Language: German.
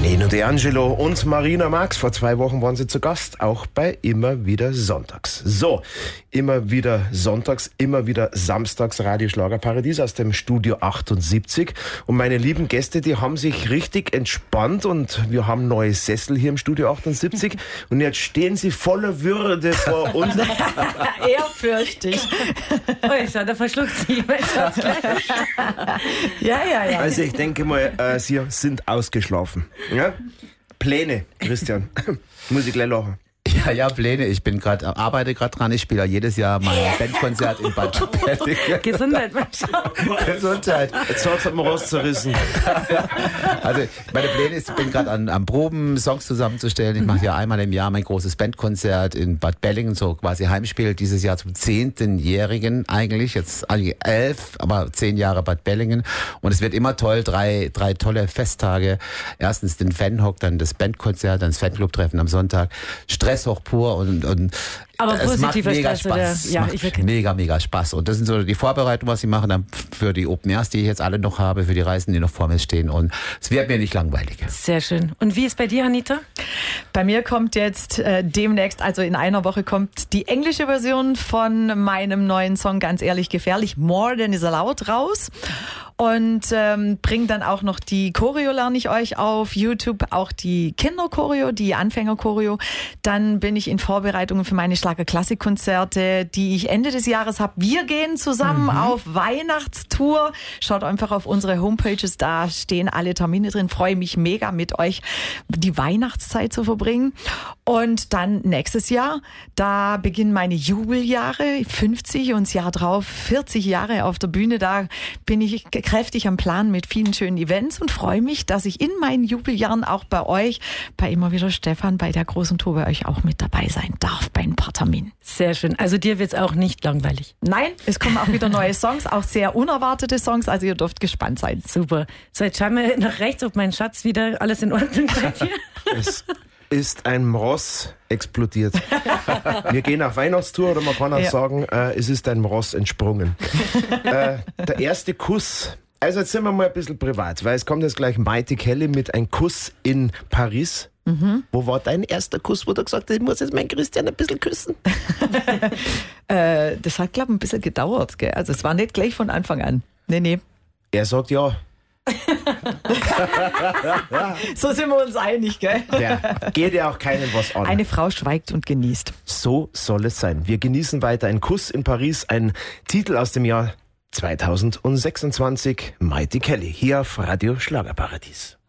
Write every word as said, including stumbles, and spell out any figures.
Nino D'Angelo und Marina Marx. Vor zwei Wochen waren sie zu Gast, auch bei Immer wieder Sonntags. So, immer wieder Sonntags, immer wieder Samstags Radio Schlagerparadies aus dem Studio achtundsiebzig. Und meine lieben Gäste, die haben sich richtig entspannt und wir haben neue Sessel hier im Studio achtundsiebzig. Und jetzt stehen sie voller Würde vor uns. Ehrfürchtig. Oh, ich sag, da verschluckt sich jemand. Ja, ja, ja. Also ich denke mal, äh, sie sind ausgeschlafen. Ja? Pläne, Christian. Muss ich gleich lachen. Ja, ja, Pläne. Ich bin gerade, arbeite gerade dran. Ich spiele ja jedes Jahr mein Bandkonzert in Bad Bellingen. Gesundheit, mein Schatz. Gesundheit. Jetzt hat man rauszerrissen. Also meine Pläne ist, ich bin gerade an, am Proben, Songs zusammenzustellen. Ich mache ja einmal im Jahr mein großes Bandkonzert in Bad Bellingen, so quasi Heimspiel. Dieses Jahr zum zehntenjährigen eigentlich. Jetzt eigentlich elf, aber zehn Jahre Bad Bellingen. Und es wird immer toll. Drei, drei tolle Festtage. Erstens den Fanhock, dann das Bandkonzert, dann das Fanclub-Treffen am Sonntag. Stress hoch pur und, und aber es macht positiver mega Stress, Spaß. oder? Es Ja, macht ich mega, mega Spaß. Und das sind so die Vorbereitungen, was ich mache dann für die Open Airs, die ich jetzt alle noch habe, für die Reisen, die noch vor mir stehen. Und es wird mir nicht langweilig. Sehr schön. Und wie ist bei dir, Anita? Bei mir kommt jetzt äh, demnächst, also in einer Woche, kommt die englische Version von meinem neuen Song Ganz ehrlich gefährlich, More Than Is Allowed, raus. Und ähm, bringt dann auch noch die Choreo, lerne ich euch auf YouTube, auch die Kinderchoreo, die Anfängerchoreo. Dann bin ich in Vorbereitungen für meine Schlager-Klassik-Konzerte, die ich Ende des Jahres habe. Wir gehen zusammen mhm. auf Weihnachtstour. Schaut einfach auf unsere Homepages, da stehen alle Termine drin. Freue mich mega, mit euch die Weihnachtszeit zu verbringen. Und dann nächstes Jahr, da beginnen meine Jubeljahre, fünfzig und das Jahr drauf vierzig Jahre auf der Bühne. Da bin ich kräftig am Plan mit vielen schönen Events und freue mich, dass ich in meinen Jubeljahren auch bei euch, bei Immer wieder Stefan, bei der großen Tour bei euch auch mit dabei sein darf bei ein paar Terminen. Sehr schön. Also dir wird's auch nicht langweilig? Nein, es kommen auch wieder neue Songs, auch sehr unerwartete Songs, also ihr dürft gespannt sein. Super. So, jetzt schauen wir nach rechts, ob mein Schatz wieder alles in Ordnung bei dir. Es ist ein Mross explodiert. Wir gehen auf Weihnachtstour, oder man kann auch ja. sagen, äh, es ist ein Mross entsprungen. äh, der erste Kuss. Also jetzt sind wir mal ein bisschen privat, weil es kommt jetzt gleich Mighty Kelly mit einem Kuss in Paris. Mhm. Wo war dein erster Kuss, wo du gesagt hast, ich muss jetzt meinen Christian ein bisschen küssen? äh, das hat, glaube ich, ein bisschen gedauert. Gell? Also es war nicht gleich von Anfang an. Nee, nee. Er sagt ja. So sind wir uns einig, gell? Der geht ja auch keinem was an. Eine Frau schweigt und genießt. So soll es sein. Wir genießen weiter einen Kuss in Paris, ein Titel aus dem Jahr zweitausendsechsundzwanzig, Mighty Kelly, hier auf Radio Schlagerparadies.